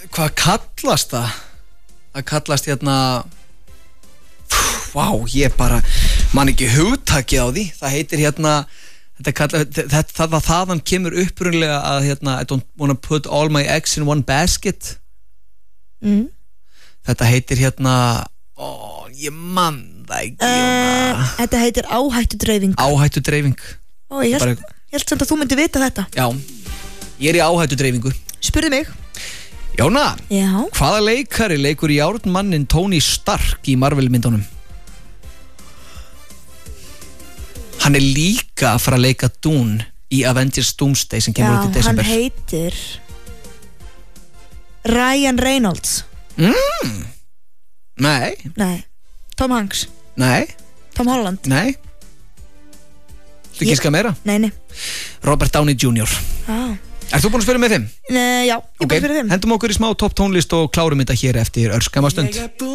Hvað kallast það? Það kallast hérna Vá, ég bara man ekki hugtakið á því. Það heitir hérna þetta þaðan kemur upprunlega að hérna I don't wanna put all my eggs in one basket. Þetta heitir hérna ég man það ekki. Þetta heitir áhættudreifing. Áhættudreifing. Ég held samt að þú myndir vita þetta. Já, ég er í áhættudreifingu. Spurðu mig. Jóna, Já. Hvaða leikari leikur járnmannin Tony Stark í Marvel-myndunum? Hann er líka að fara að leika Dune í Avengers Doomsday sem kemur út í desember. Hann heitir Ryan Reynolds. Nei. Tom Hanks. Nei. Tom Holland. Nei. Þú giska meira? Nei. Robert Downey Jr. Ert þú búin að spila með 5? Já, ég búin að spila 5. Hendum okkur í smá topp tónlist og klárum þetta hér eftir örskamma stund.